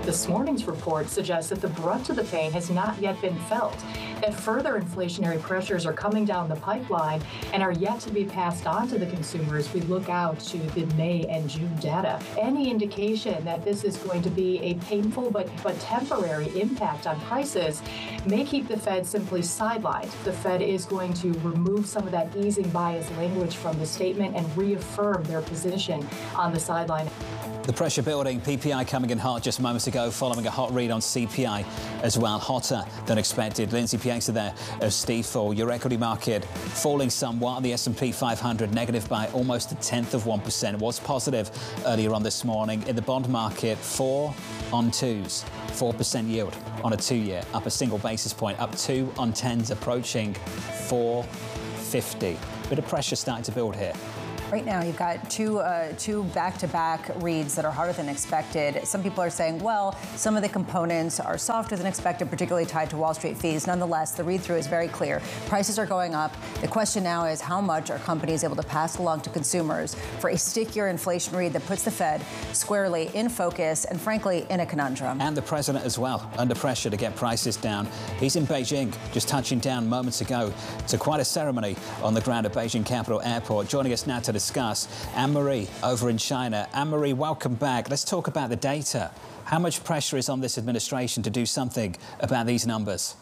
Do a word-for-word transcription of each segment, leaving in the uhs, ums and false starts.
This morning's report suggests that the brunt of the pain has not yet been felt, that further inflationary pressures are coming down the pipeline and are yet to be passed on to the consumer as we look out to the May and June data. Any indication that this is going to be a painful but, but temporary impact on prices may keep the Fed simply sidelined. The Fed is going to remove some of that easing bias language from the statement and reaffirm their position on the sideline. The pressure building, P P I coming in hot just moments ago following a hot read on C P I as well, hotter than expected. Lindsay Pieksa there of Stifel. Your equity market falling somewhat. The S and P five hundred negative by almost a tenth of one percent. Was positive earlier on this morning. In the bond market, four on twos, four percent yield on a two-year, up a single basis point, up two on tens, approaching four fifty. Bit of pressure starting to build here. Right now, you've got two uh, two back-to-back reads that are harder than expected. Some people are saying, well, some of the components are softer than expected, particularly tied to Wall Street fees. Nonetheless, the read-through is very clear. Prices are going up. The question now is how much are companies able to pass along to consumers for a stickier inflation read that puts the Fed squarely in focus and, frankly, in a conundrum. And the president as well, under pressure to get prices down. He's in Beijing, just touching down moments ago to quite a ceremony on the ground at Beijing Capital Airport. Joining us now to discuss, Anne-Marie over in China. Anne-Marie, welcome back. Let's talk about the data. How much pressure is on this administration to do something about these numbers?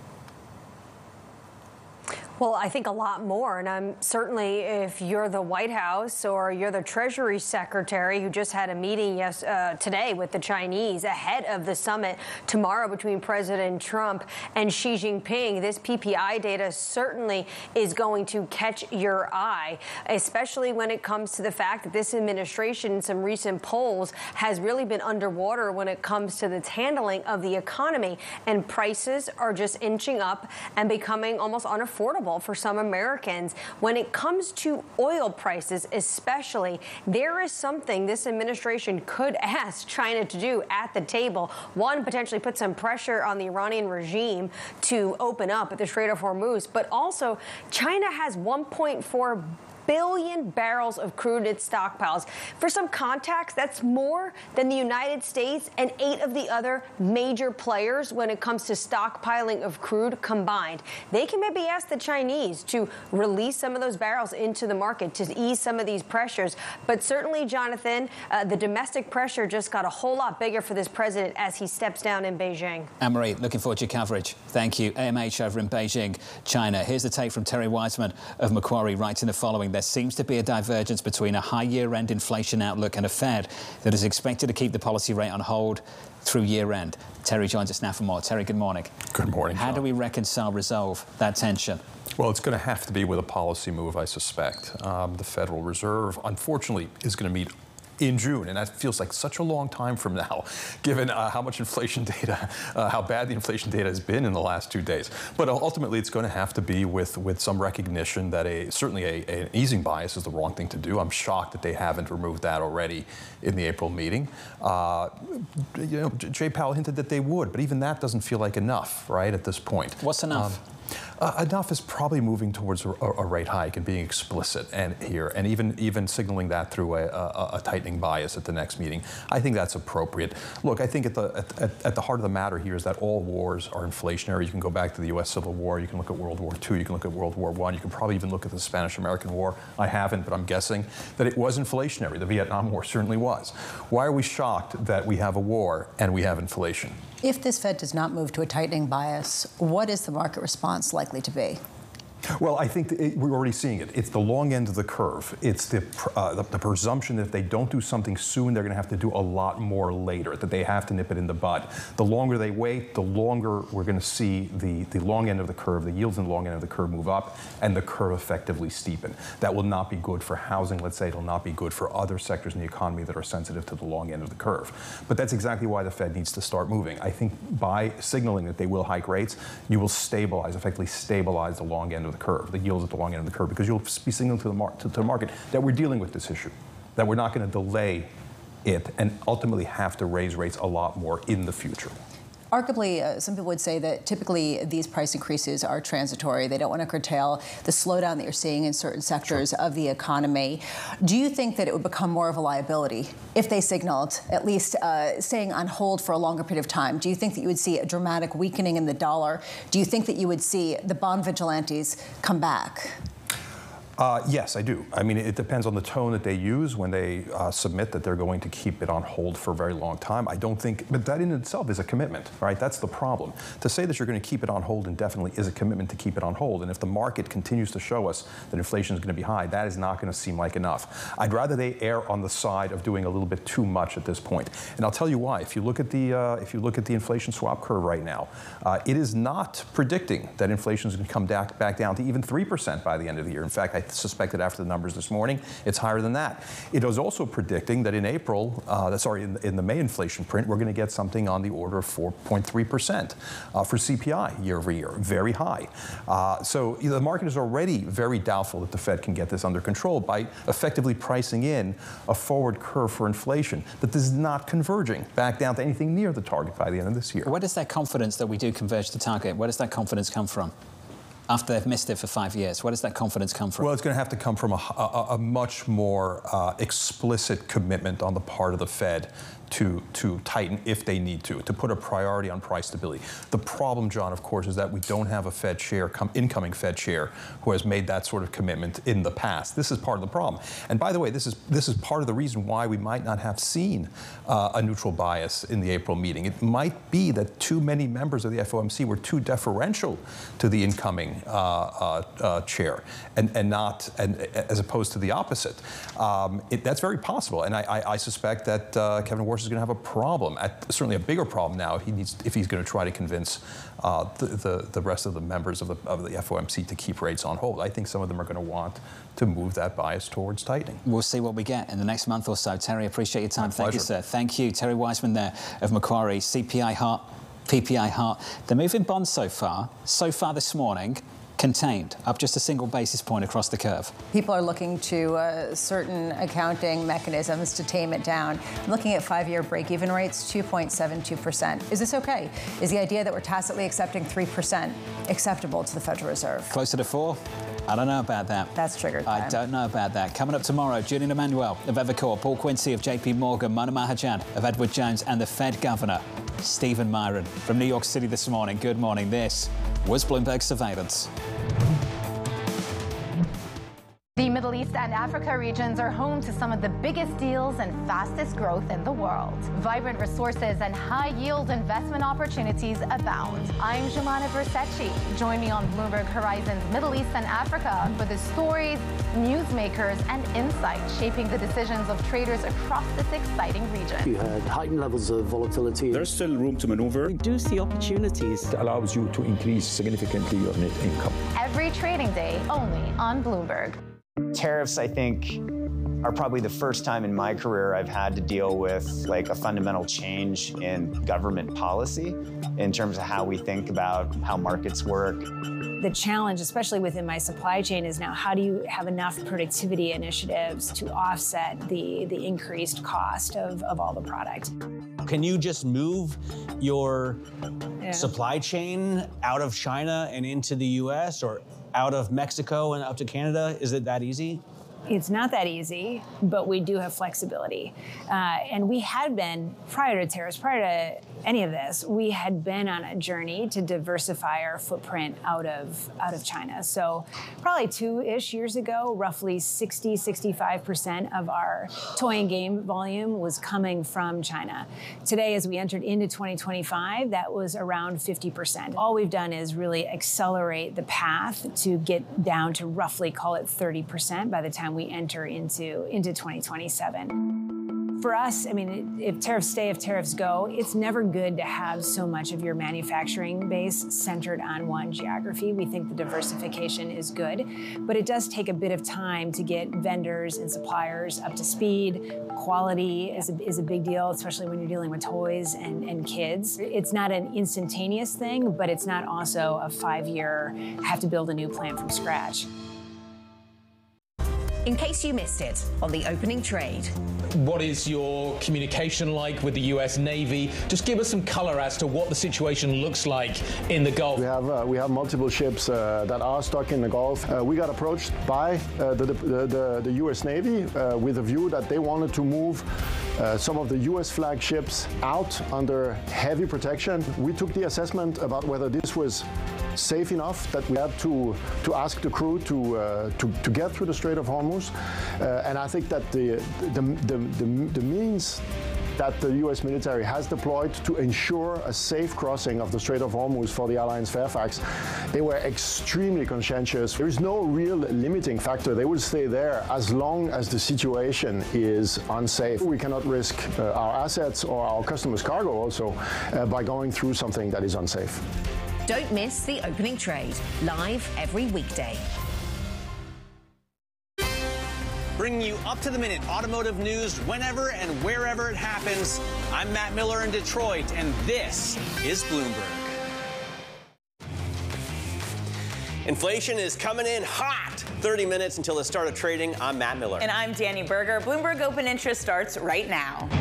Well, I think a lot more. And I'm certainly, if you're the White House or you're the Treasury Secretary who just had a meeting yes, uh, today with the Chinese ahead of the summit tomorrow between President Trump and Xi Jinping, this P P I data certainly is going to catch your eye, especially when it comes to the fact that this administration in some recent polls has really been underwater when it comes to its handling of the economy. And prices are just inching up and becoming almost unaffordable for some Americans. When it comes to oil prices especially, there is something this administration could ask China to do at the table. One, potentially put some pressure on the Iranian regime to open up at the Strait of Hormuz, but also China has one point four billion barrels of crude in its stockpiles. For some context, that's more than the United States and eight of the other major players when it comes to stockpiling of crude combined. They can maybe ask the Chinese to release some of those barrels into the market to ease some of these pressures. But certainly, Jonathan, uh, the domestic pressure just got a whole lot bigger for this president as he steps down in Beijing. Anne-Marie, looking forward to your coverage. Thank you. A M H over in Beijing, China. Here's the take from Terry Wiseman of Macquarie writing the following. There seems to be a divergence between a high year-end inflation outlook and a Fed that is expected to keep the policy rate on hold through year-end. Terry joins us now for more. Terry, good morning. Good morning, How John. do we reconcile, resolve that tension? Well, it's going to have to be with a policy move, I suspect. Um, the Federal Reserve, unfortunately, is going to meet in June, and that feels like such a long time from now, given uh, how much inflation data, uh, how bad the inflation data has been in the last two days. But ultimately, it's going to have to be with with some recognition that a certainly a, a, an easing bias is the wrong thing to do. I'm shocked that they haven't removed that already in the April meeting. Uh, you know, Jay Powell hinted that they would, but even that doesn't feel like enough, right, at this point. What's enough? Um, Uh, enough is probably moving towards a, a rate hike and being explicit and here, and even even signaling that through a, a, a tightening bias at the next meeting. I think that's appropriate. Look, I think at the at, at the heart of the matter here is that all wars are inflationary. You can go back to the U S Civil War. You can look at World War Two. You can look at World War One. You can probably even look at the Spanish-American War. I haven't, but I'm guessing that it was inflationary. The Vietnam War certainly was. Why are we shocked that we have a war and we have inflation? If this Fed does not move to a tightening bias, what is the market response likely to be? Well, I think it, we're already seeing it. It's the long end of the curve. It's the, uh, the, the presumption that if they don't do something soon, they're going to have to do a lot more later, that they have to nip it in the bud. The longer they wait, the longer we're going to see the, the long end of the curve, the yields in the long end of the curve move up, and the curve effectively steepen. That will not be good for housing, let's say. It will not be good for other sectors in the economy that are sensitive to the long end of the curve. But that's exactly why the Fed needs to start moving. I think by signaling that they will hike rates, you will stabilize, effectively stabilize the long end of the curve, the yields at the long end of the curve, because you'll be signaling to the, mar to, to the market that we're dealing with this issue, that we're not going to delay it and ultimately have to raise rates a lot more in the future. Arguably, uh, some people would say that typically these price increases are transitory. They don't want to curtail the slowdown that you're seeing in certain sectors sure. of the economy. Do you think that it would become more of a liability if they signaled at least uh, staying on hold for a longer period of time? Do you think that you would see a dramatic weakening in the dollar? Do you think that you would see the bond vigilantes come back? Uh, yes, I do. I mean, it depends on the tone that they use when they uh, submit that they're going to keep it on hold for a very long time. I don't think, but that in itself is a commitment, right? That's the problem. To say that you're going to keep it on hold indefinitely is a commitment to keep it on hold. And if the market continues to show us that inflation is going to be high, that is not going to seem like enough. I'd rather they err on the side of doing a little bit too much at this point. And I'll tell you why. If you look at the uh, if you look at the inflation swap curve right now, uh, it is not predicting that inflation is going to come back, back down to even three percent by the end of the year. In fact, I suspected after the numbers this morning, it's higher than that. It was also predicting that in April, uh, sorry, in, in the May inflation print, we're going to get something on the order of four point three percent uh, for C P I year over year, very high. Uh, so you know, the market is already very doubtful that the Fed can get this under control by effectively pricing in a forward curve for inflation that is not converging back down to anything near the target by the end of this year. Where does that confidence that we do converge to target, where does that confidence come from? After they've missed it for five years, where does that confidence come from? Well, it's going to have to come from a, a, a much more uh, explicit commitment on the part of the Fed to, to tighten if they need to, to put a priority on price stability. The problem, John, of course, is that we don't have a Fed chair, come, incoming Fed chair, who has made that sort of commitment in the past. This is part of the problem. And by the way, this is, this is part of the reason why we might not have seen uh, a neutral bias in the April meeting. It might be that too many members of the F O M C were too deferential to the incoming uh, uh, uh, chair, and, and not, and, as opposed to the opposite. Um, it, that's very possible. And I, I, I suspect that uh, Kevin Warsh is going to have a problem, at, certainly a bigger problem now if, he needs, if he's going to try to convince uh, the, the, the rest of the members of the, of the F O M C to keep rates on hold. I think some of them are going to want to move that bias towards tightening. We'll see what we get in the next month or so. Terry, appreciate your time. My Thank pleasure. you, sir. Thank you. Terry Wiseman there of Macquarie. C P I hot, P P I hot. The move in bonds so far, so far this morning, contained, up just a single basis point across the curve. People are looking to uh, certain accounting mechanisms to tame it down. I'm looking at five-year break-even rates, two point seven two percent. Is this okay? Is the idea that we're tacitly accepting three percent acceptable to the Federal Reserve? Closer to four? I don't know about that. That's triggered time. I don't know about that. Coming up tomorrow, Julian Emanuel of Evercore, Paul Quincy of J P Morgan, Mona Mahajan of Edward Jones, and the Fed Governor, Stephen Myron from New York City this morning. Good morning. This was Bloomberg Surveillance. The Middle East and Africa regions are home to some of the biggest deals and fastest growth in the world. Vibrant resources and high-yield investment opportunities abound. I'm Jumana Versace. Join me on Bloomberg Horizon's Middle East and Africa for the stories, newsmakers, and insights shaping the decisions of traders across this exciting region. You had heightened levels of volatility. There's still room to maneuver. We do see opportunities. It allows you to increase significantly your net income. Every trading day, only on Bloomberg. Tariffs, I think, are probably the first time in my career I've had to deal with like a fundamental change in government policy in terms of how we think about how markets work. The challenge, especially within my supply chain, is now how do you have enough productivity initiatives to offset the, the increased cost of, of all the product? Can you just move your yeah. supply chain out of China and into the U S or out of Mexico and up to Canada? Is it that easy? It's not that easy, but we do have flexibility. Uh, and we had been, prior to tariffs, prior to any of this, we had been on a journey to diversify our footprint out of out of China. So probably two-ish years ago, roughly sixty, sixty-five percent of our toy and game volume was coming from China. Today, as we entered into twenty twenty-five, that was around fifty percent. All we've done is really accelerate the path to get down to roughly, call it thirty percent by the time we enter into, into twenty twenty-seven. For us, I mean, if tariffs stay, if tariffs go, it's never good to have so much of your manufacturing base centered on one geography. We think the diversification is good, but it does take a bit of time to get vendors and suppliers up to speed. Quality is a, is a big deal, especially when you're dealing with toys and, and kids. It's not an instantaneous thing, but it's not also a five-year, have to build a new plant from scratch. In case you missed it on the opening trade, What is your communication like with the U S Navy? Just give us some color as to what the situation looks like in the Gulf. We have uh, we have multiple ships uh, that are stuck in the Gulf. Uh, we got approached by uh, the, the, the, the U S Navy uh, with a view that they wanted to move uh, some of the U S flag ships out under heavy protection. We took the assessment about whether this was safe enough that we had to to ask the crew to uh, to, to get through the Strait of Hormuz, uh, and I think that the the, the the the means that the U S military has deployed to ensure a safe crossing of the Strait of Hormuz for the Alliance Fairfax, they were extremely conscientious. There is no real limiting factor. They will stay there as long as the situation is unsafe. We cannot risk uh, our assets or our customers' cargo also uh, by going through something that is unsafe. Don't miss The Opening Trade, live every weekday. Bringing you up-to-the-minute automotive news whenever and wherever it happens. I'm Matt Miller in Detroit, and this is Bloomberg. Inflation is coming in hot. thirty minutes until the start of trading. I'm Matt Miller. And I'm Danny Berger. Bloomberg Open Interest starts right now.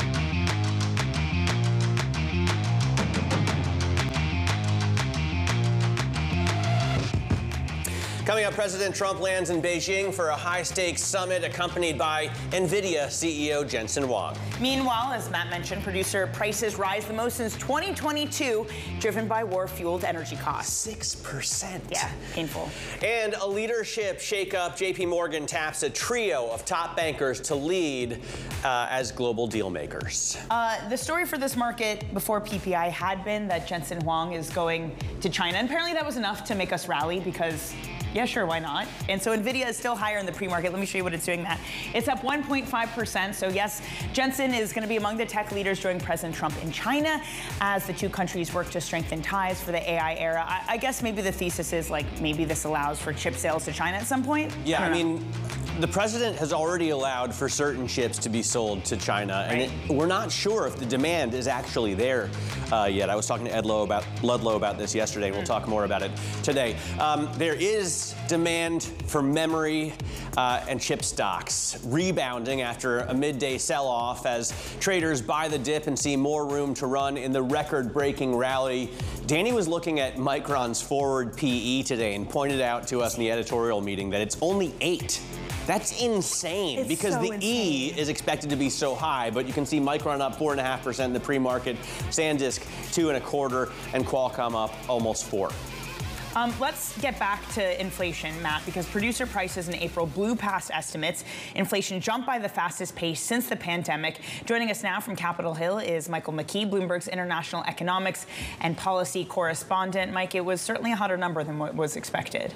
Coming up, President Trump lands in Beijing for a high-stakes summit accompanied by NVIDIA C E O Jensen Huang. Meanwhile, as Matt mentioned, producer prices rise the most since twenty twenty-two, driven by war-fueled energy costs. Six percent. Yeah, painful. And a leadership shakeup. J P Morgan taps a trio of top bankers to lead uh, as global deal makers. Uh, the story for this market before P P I had been that Jensen Huang is going to China. And apparently that was enough to make us rally because, yeah, sure, why not? And so NVIDIA is still higher in the pre-market. Let me show you what it's doing that. It's up one point five percent. So yes, Jensen is going to be among the tech leaders joining President Trump in China as the two countries work to strengthen ties for the A I era. I, I guess maybe the thesis is like maybe this allows for chip sales to China at some point. Yeah, I, I mean, the president has already allowed for certain chips to be sold to China, and Right. it, we're not sure if the demand is actually there uh, yet. I was talking to Ed Lowe about, Ludlow about this yesterday, and we'll talk more about it today. Um, there is demand for memory uh, and chip stocks rebounding after a midday sell-off as traders buy the dip and see more room to run in the record-breaking rally. Danny was looking at Micron's forward P E today and pointed out to us in the editorial meeting that it's only eight. That's insane It's because so the E is expected to be so high, but you can see Micron up four and a half percent in the pre-market, SanDisk two and a quarter, and Qualcomm up almost four. Um, let's get back to inflation, Matt, because producer prices in April blew past estimates. Inflation jumped by the fastest pace since the pandemic. Joining us now from Capitol Hill is Michael McKee, Bloomberg's international economics and policy correspondent. Mike, it was certainly a hotter number than what was expected.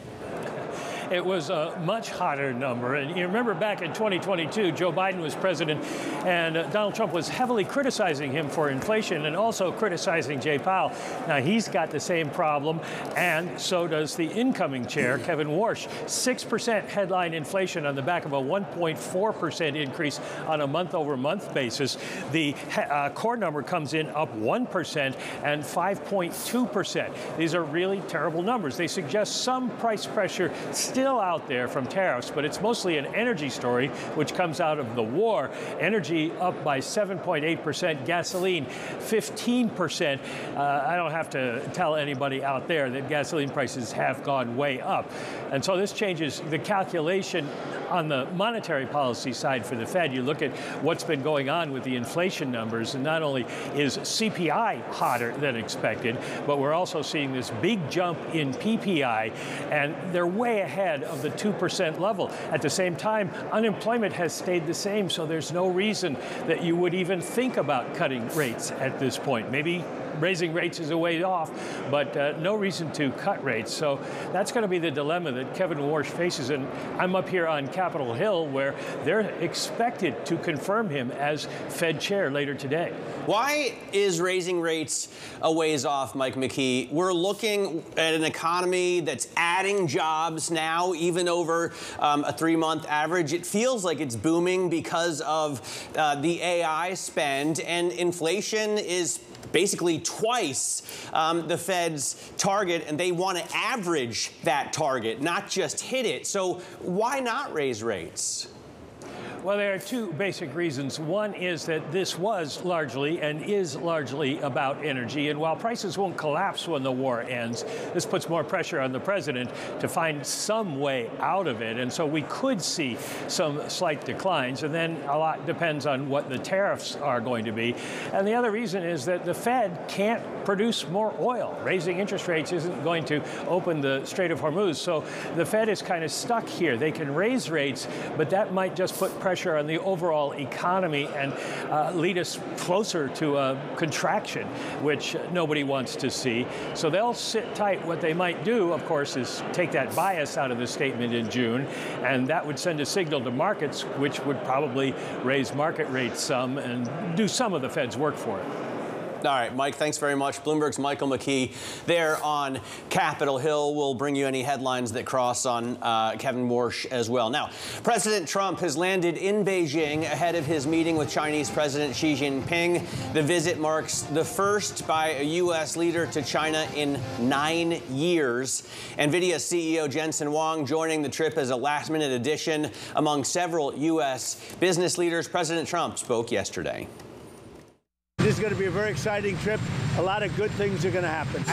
It was a much hotter number. And you remember back in twenty twenty-two, Joe Biden was president, and uh, Donald Trump was heavily criticizing him for inflation and also criticizing Jay Powell. Now, he's got the same problem, and so does the incoming chair, Kevin Warsh. six percent headline inflation on the back of a one point four percent increase on a month-over-month basis. The uh, core number comes in up one percent and five point two percent. These are really terrible numbers. They suggest some price pressure still out there from tariffs, but it's mostly an energy story, which comes out of the war. Energy up by seven point eight percent, gasoline fifteen percent. Uh, I don't have to tell anybody out there that gasoline prices have gone way up. And so this changes the calculation on the monetary policy side for the Fed. You look at what's been going on with the inflation numbers, and not only is C P I hotter than expected, but we're also seeing this big jump in P P I, and they're way ahead of the two percent level. At the same time, unemployment has stayed the same, so there's no reason that you would even think about cutting rates at this point. Maybe raising rates is a way off, but uh, no reason to cut rates. So that's going to be the dilemma that Kevin Warsh faces. And I'm up here on Capitol Hill, where they're expected to confirm him as Fed chair later today. Why is raising rates a ways off, Mike McKee? We're looking at an economy that's adding jobs now, even over um, a three-month average. It feels like it's booming because of uh, the A I spend, and inflation is basically twice um, the Fed's target, and they want to average that target, not just hit it. So why not raise rates? Well, there are two basic reasons. One is that this was largely and is largely about energy. And while prices won't collapse when the war ends, this puts more pressure on the president to find some way out of it. And so we could see some slight declines. And then a lot depends on what the tariffs are going to be. And the other reason is that the Fed can't produce more oil. Raising interest rates isn't going to open the Strait of Hormuz. So the Fed is kind of stuck here. They can raise rates, but that might just put pressure on the overall economy and uh, lead us closer to a contraction, which nobody wants to see. So they'll sit tight. What they might do, of course, is take that bias out of the statement in June, and that would send a signal to markets, which would probably raise market rates some and do some of the Fed's work for it. All right, Mike, thanks very much. Bloomberg's Michael McKee there on Capitol Hill. We'll bring you any headlines that cross on uh, Kevin Warsh as well. Now, President Trump has landed in Beijing ahead of his meeting with Chinese President Xi Jinping. The visit marks the first by a U S leader to China in nine years. NVIDIA C E O Jensen Huang joining the trip as a last-minute addition among several U S business leaders. President Trump spoke yesterday. This is going to be a very exciting trip. A lot of good things are going to happen.